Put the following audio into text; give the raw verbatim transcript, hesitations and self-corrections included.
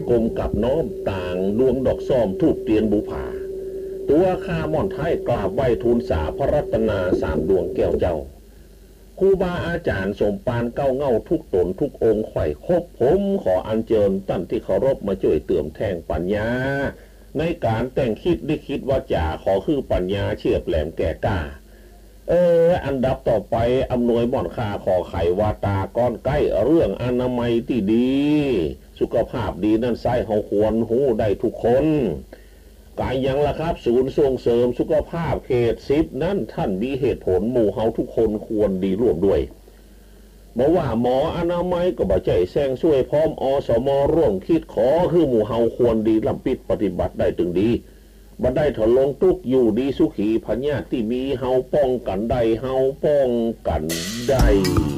กลมกับน้อมต่างดวงดอกซ้อมทูบเตียนบูผาตัวข้าม่อนไทยกราบไหว้ทูลสาพระรัตนาสามดวงแก้วเจ้าครูบาอาจารย์สมปานเก้าเง่าทุกตนทุกองค์ไข่คบผมขออัญเชิญตั้นที่เคารพมาช่วยเติมแทงปัญญาในการแต่งคิดได้คิดว่าจ่าขอคือปัญญาเฉียบแหลมแก่กล้าเอออันดับต่อไปอำนวยบ่อนคาขอไขวาตาก้อนใกล้เรื่องอนามัยที่ดีสุขภาพดีนั่นไส้เขาควรหูได้ทุกคนกายยังล่ะครับศูนย์ส่งเสริมสุขภาพเขตสิบนั้นท่านมีเหตุผลหมู่เฮาทุกคนควรดีร่วมด้วยบอกว่าหมออนามัยก็บ่ใจแซงช่วยพร้อมอสมร่วมคิดขอคือหมู่เฮาควรดีลำปิดปฏิบัติได้ถึงดีบ่ได้ถลงตุกอยู่ดีสุขีพญาที่มีเฮาป้องกันได้เฮาป้องกันได้